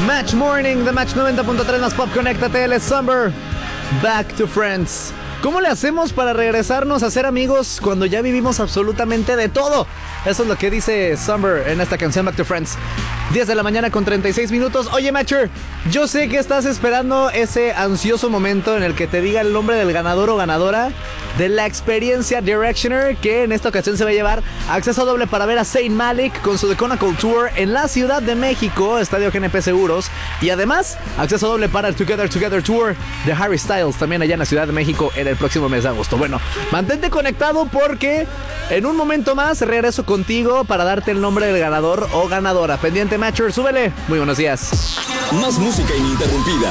Match Morning de Match 90.3 más Pop. Conéctate, él es Summer. Back to Friends. ¿Cómo le hacemos para regresarnos a ser amigos cuando ya vivimos absolutamente de todo? Eso es lo que dice Summer en esta canción Back to Friends. 10 de la mañana con 36 minutos. Oye, Matcher, yo sé que estás esperando ese ansioso momento en el que te diga el nombre del ganador o ganadora de la experiencia Directioner, que en esta ocasión se va a llevar acceso doble para ver a Zayn Malik con su The Chronicle Tour en la Ciudad de México, Estadio GNP Seguros, y además acceso doble para el Together Tour de Harry Styles, también allá en la Ciudad de México en el próximo mes de agosto. Bueno, mantente conectado porque en un momento más regreso contigo para darte el nombre del ganador o ganadora. Pendiente, Matcher, súbele. Muy buenos días. Más música ininterrumpida.